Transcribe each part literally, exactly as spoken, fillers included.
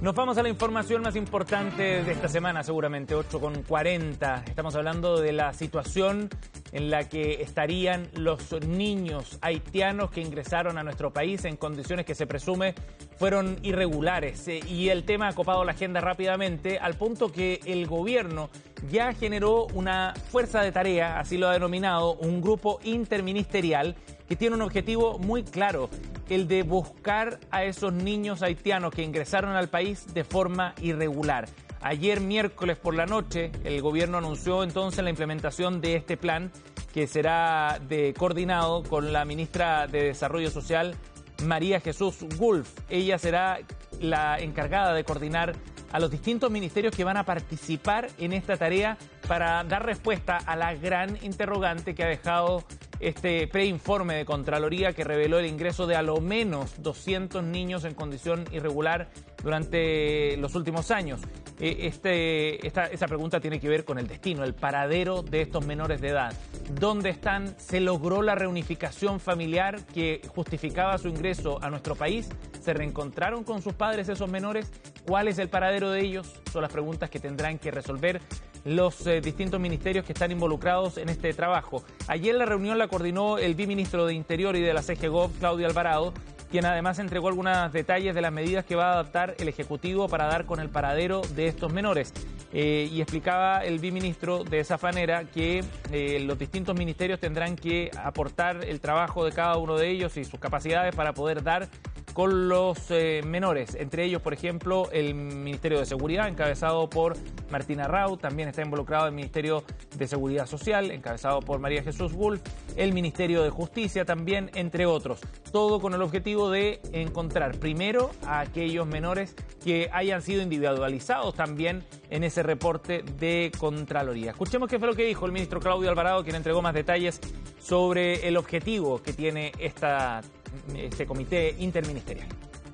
Nos vamos a la información más importante de esta semana, seguramente, ocho con cuarenta. Estamos hablando de la situación en la que estarían los niños haitianos que ingresaron a nuestro país en condiciones que se presume fueron irregulares. Y el tema ha copado la agenda rápidamente, al punto que el gobierno ya generó una fuerza de tarea, así lo ha denominado, un grupo interministerial que tiene un objetivo muy claro: el de buscar a esos niños haitianos que ingresaron al país de forma irregular. Ayer miércoles por la noche el gobierno anunció entonces la implementación de este plan, que será de coordinado con la ministra de Desarrollo Social, María Jesús Wolf. Ella será la encargada de coordinar a los distintos ministerios que van a participar en esta tarea para dar respuesta a la gran interrogante que ha dejado este preinforme de Contraloría, que reveló el ingreso de a lo menos doscientos niños en condición irregular durante los últimos años. Este, esta, esa pregunta tiene que ver con el destino, el paradero de estos menores de edad. ¿Dónde están? ¿Se logró la reunificación familiar que justificaba su ingreso a nuestro país? ¿Se reencontraron con sus padres esos menores? ¿Cuál es el paradero de ellos? Son las preguntas que tendrán que resolver los eh, distintos ministerios que están involucrados en este trabajo. Ayer la reunión la coordinó el viceministro de Interior y de la C G Gov, Claudio Alvarado, quien además entregó algunos detalles de las medidas que va a adoptar el Ejecutivo para dar con el paradero de estos menores. Eh, y explicaba el viceministro de esa manera que eh, los distintos ministerios tendrán que aportar el trabajo de cada uno de ellos y sus capacidades para poder dar con los eh, menores. Entre ellos, por ejemplo, el Ministerio de Seguridad, encabezado por Martina Rau, también está involucrado el Ministerio de Seguridad Social, encabezado por María Jesús Wolf, el Ministerio de Justicia también, entre otros. Todo con el objetivo de encontrar primero a aquellos menores que hayan sido individualizados también en ese reporte de Contraloría. Escuchemos qué fue lo que dijo el ministro Claudio Alvarado, quien entregó más detalles sobre el objetivo que tiene esta este comité interministerial.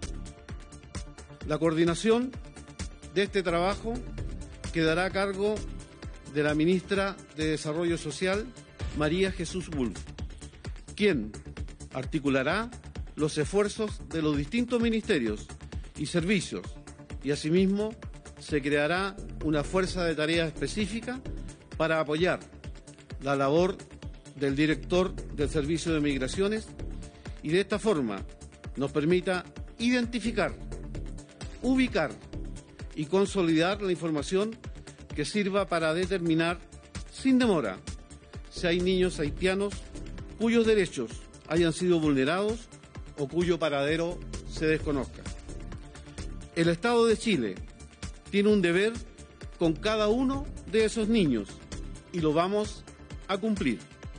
La coordinación de este trabajo quedará a cargo de la ministra de Desarrollo Social, María Jesús Wolf, quien articulará los esfuerzos de los distintos ministerios y servicios, y asimismo se creará una fuerza de tarea específica para apoyar la labor del director del Servicio de Migraciones, y de esta forma nos permita identificar, ubicar y consolidar la información que sirva para determinar sin demora si hay niños haitianos cuyos derechos hayan sido vulnerados o cuyo paradero se desconozca. El Estado de Chile tiene un deber con cada uno de esos niños y lo vamos a cumplir.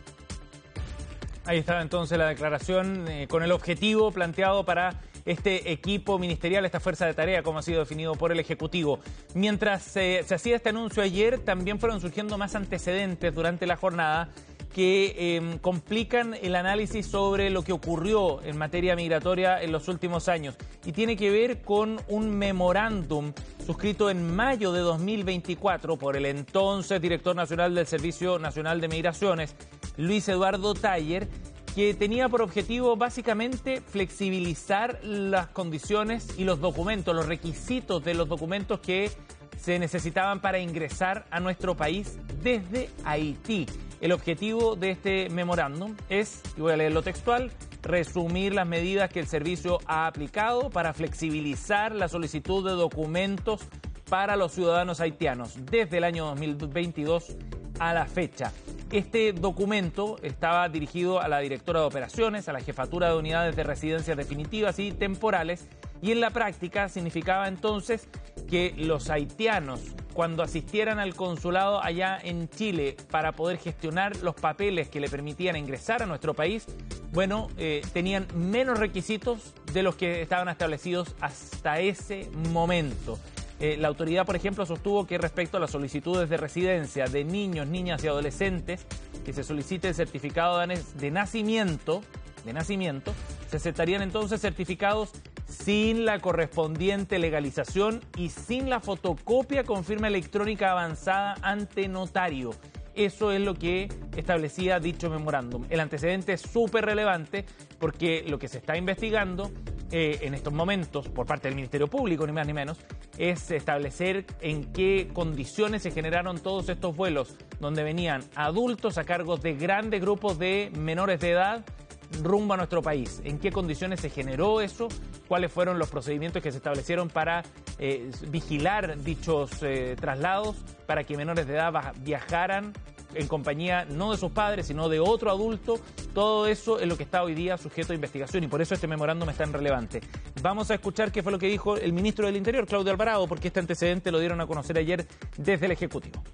Ahí estaba entonces la declaración eh, con el objetivo planteado para este equipo ministerial, esta fuerza de tarea, como ha sido definido por el Ejecutivo. Mientras eh, se hacía este anuncio ayer, también fueron surgiendo más antecedentes durante la jornada que eh, complican el análisis sobre lo que ocurrió en materia migratoria en los últimos años. Y tiene que ver con un memorándum suscrito en mayo de dos mil veinticuatro por el entonces director nacional del Servicio Nacional de Migraciones, Luis Eduardo Taller, que tenía por objetivo básicamente flexibilizar las condiciones y los documentos, los requisitos de los documentos que se necesitaban para ingresar a nuestro país desde Haití. El objetivo de este memorándum es, y voy a leerlo textual, resumir las medidas que el servicio ha aplicado para flexibilizar la solicitud de documentos para los ciudadanos haitianos desde el año dos mil veintidós a la fecha. Este documento estaba dirigido a la directora de operaciones, a la jefatura de unidades de residencias definitivas y temporales, y en la práctica significaba entonces que los haitianos, cuando asistieran al consulado allá en Chile para poder gestionar los papeles que le permitían ingresar a nuestro país, bueno, eh, tenían menos requisitos de los que estaban establecidos hasta ese momento. Eh, la autoridad, por ejemplo, sostuvo que respecto a las solicitudes de residencia de niños, niñas y adolescentes, que se solicite el certificado de nacimiento, de nacimiento, se aceptarían entonces certificados sin la correspondiente legalización y sin la fotocopia con firma electrónica avanzada ante notario. Eso es lo que establecía dicho memorándum. El antecedente es súper relevante porque lo que se está investigando eh, en estos momentos, por parte del Ministerio Público, ni más ni menos, es establecer en qué condiciones se generaron todos estos vuelos, donde venían adultos a cargo de grandes grupos de menores de edad rumbo a nuestro país. ¿En qué condiciones se generó eso? ¿Cuáles fueron los procedimientos que se establecieron para eh, vigilar dichos eh, traslados, para que menores de edad viajaran en compañía no de sus padres, sino de otro adulto? Todo eso es lo que está hoy día sujeto a investigación y por eso este memorándum es tan relevante. Vamos a escuchar qué fue lo que dijo el ministro del Interior, Claudio Alvarado, porque este antecedente lo dieron a conocer ayer desde el Ejecutivo.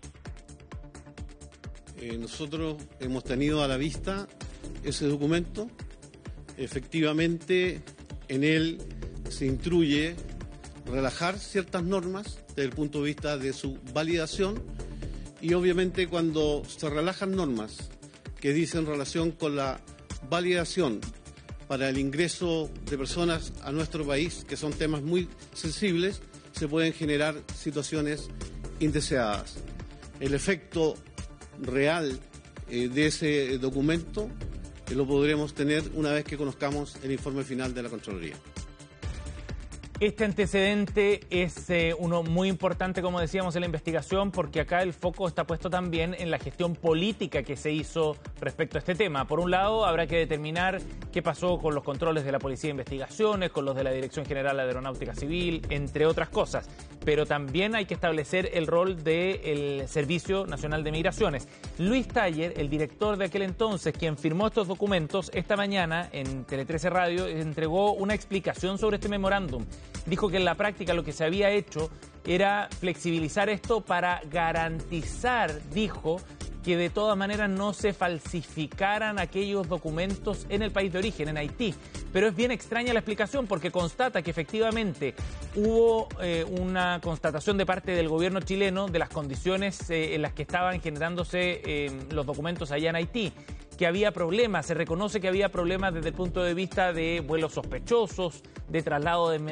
Eh, nosotros hemos tenido a la vista ese documento. Efectivamente, en él se instruye relajar ciertas normas desde el punto de vista de su validación y obviamente cuando se relajan normas que dicen relación con la validación para el ingreso de personas a nuestro país, que son temas muy sensibles, se pueden generar situaciones indeseadas. El efecto real eh, de ese documento eh, lo podremos tener una vez que conozcamos el informe final de la Contraloría. Este antecedente es eh, uno muy importante, como decíamos, en la investigación, porque acá el foco está puesto también en la gestión política que se hizo respecto a este tema. Por un lado, habrá que determinar qué pasó con los controles de la Policía de Investigaciones, con los de la Dirección General de Aeronáutica Civil, entre otras cosas. Pero también hay que establecer el rol del Servicio Nacional de Migraciones. Luis Taller, el director de aquel entonces, quien firmó estos documentos, esta mañana en Tele trece Radio entregó una explicación sobre este memorándum. Dijo que en la práctica lo que se había hecho era flexibilizar esto para garantizar, dijo, que de todas maneras no se falsificaran aquellos documentos en el país de origen, en Haití. Pero es bien extraña la explicación porque constata que efectivamente hubo eh, una constatación de parte del gobierno chileno de las condiciones eh, en las que estaban generándose eh, los documentos allá en Haití, que había problemas, se reconoce que había problemas desde el punto de vista de vuelos sospechosos, de traslado de